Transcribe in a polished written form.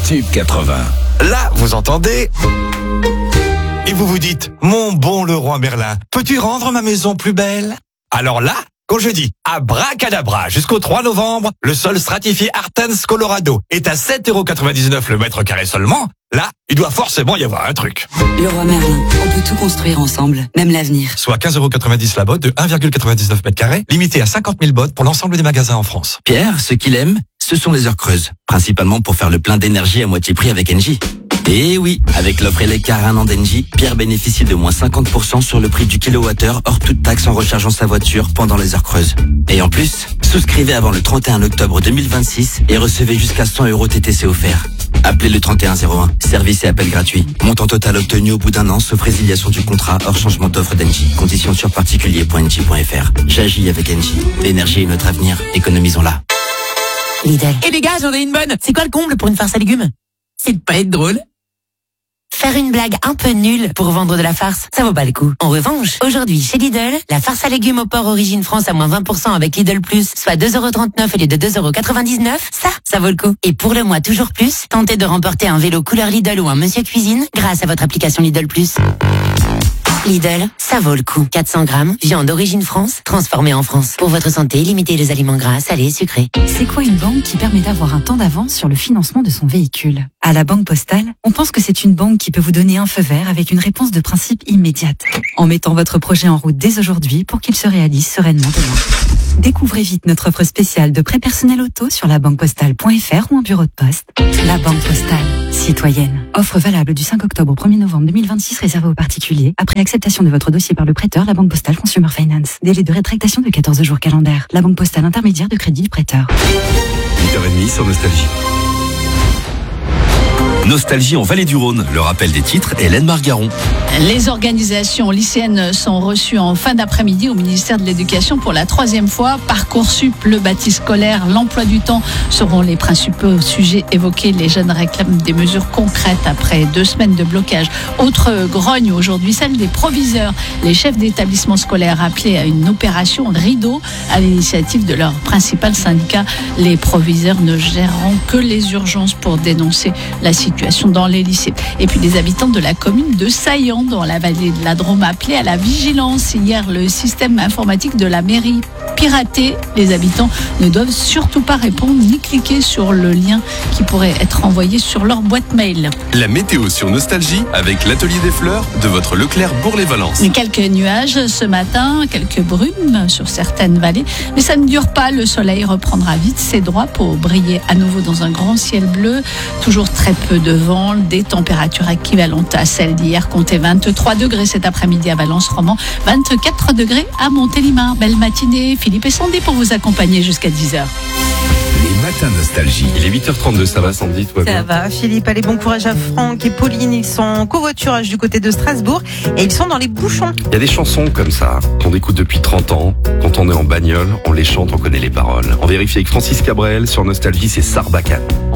Tube 80. Là, vous entendez? Et vous vous dites, mon bon Leroy Merlin, peux-tu rendre ma maison plus belle? Alors là, quand je dis abracadabra jusqu'au 3 novembre, le sol stratifié Artens Colorado est à 7,99€ le mètre carré seulement. Là, il doit forcément y avoir un truc. Leroy Merlin, on peut tout construire ensemble, même l'avenir. Soit 15,90€ la botte de 1,99 mètres carrés, limité à 50 000 bottes pour l'ensemble des magasins en France. Pierre, ce qu'il aime, ce sont les heures creuses. Principalement pour faire le plein d'énergie à moitié prix avec Engie. Et oui, avec l'offre Eleccar 1 an d'Engie, Pierre bénéficie de moins 50% sur le prix du kilowattheure hors toute taxe en rechargeant sa voiture pendant les heures creuses. Et en plus, souscrivez avant le 31 octobre 2026 et recevez jusqu'à 100€ TTC offerts. Appelez le 3101, service et appel gratuit. Montant total obtenu au bout d'un an, sauf résiliation du contrat hors changement d'offre d'Engie. Conditions sur particulier.engie.fr. J'agis avec Engie. L'énergie est notre avenir, économisons-la. Lidl. Et les gars, j'en ai une bonne. C'est quoi le comble pour une farce à légumes? C'est de pas être drôle. Faire une blague un peu nulle pour vendre de la farce, ça vaut pas le coup. En revanche, aujourd'hui, chez Lidl, la farce à légumes au porc Origine France à moins 20% avec Lidl Plus, soit 2,39€ au lieu de 2,99€, ça vaut le coup. Et pour le mois toujours plus, tentez de remporter un vélo couleur Lidl ou un Monsieur Cuisine grâce à votre application Lidl Plus. Lidl, ça vaut le coup. 400 grammes, viande Origine France, transformée en France. Pour votre santé, limitez les aliments gras, salés, sucrés. C'est quoi une banque qui permet d'avoir un temps d'avance sur le financement de son véhicule? À la Banque Postale, on pense que c'est une banque qui peut vous donner un feu vert avec une réponse de principe immédiate, en mettant votre projet en route dès aujourd'hui pour qu'il se réalise sereinement demain. Découvrez vite notre offre spéciale de prêt personnel auto sur labanquepostale.fr ou en bureau de poste. La Banque Postale, citoyenne. Offre valable du 5 octobre au 1er novembre 2026 réservée aux particuliers. Après acceptation de votre dossier par le prêteur, la Banque Postale Consumer Finance. Délai de rétractation de 14 jours calendaires. La Banque Postale intermédiaire de crédit du prêteur. 8h30 sur Nostalgie. Nostalgie en Vallée du Rhône. Le rappel des titres, Hélène Margaron. Les organisations lycéennes sont reçues en fin d'après-midi au ministère de l'Éducation pour la 3e fois. Parcoursup, le bâti scolaire, l'emploi du temps seront les principaux sujets évoqués. Les jeunes réclament des mesures concrètes après 2 semaines de blocage. Autre grogne aujourd'hui, celle des proviseurs. Les chefs d'établissement scolaire appelés à une opération rideau à l'initiative de leur principal syndicat. Les proviseurs ne géreront que les urgences pour dénoncer la situation dans les lycées. Et puis les habitants de la commune de Saillant dans la vallée de la Drôme appelés à la vigilance. Hier, le système informatique de la mairie piraté. Les habitants ne doivent surtout pas répondre ni cliquer sur le lien qui pourrait être envoyé sur leur boîte mail. La météo sur Nostalgie avec l'atelier des fleurs de votre Leclerc Bourg-les-Valences. Quelques nuages ce matin, quelques brumes sur certaines vallées, mais ça ne dure pas. Le soleil reprendra vite ses droits pour briller à nouveau dans un grand ciel bleu. Toujours très peu de vent, des températures équivalentes à celles d'hier. Comptez 23 degrés cet après-midi à Valence-Roman, 24 degrés à Montélimar. Belle matinée, Philippe et Sandy pour vous accompagner jusqu'à 10h. Les matins Nostalgie. Il est 8h32, ça va Sandy, toi? Ça va, Philippe. Allez, bon courage à Franck et Pauline. Ils sont en covoiturage du côté de Strasbourg et ils sont dans les bouchons. Il y a des chansons comme ça qu'on écoute depuis 30 ans. Quand on est en bagnole, on les chante, on connaît les paroles. On vérifie avec Francis Cabrel sur Nostalgie, c'est Sarbacane.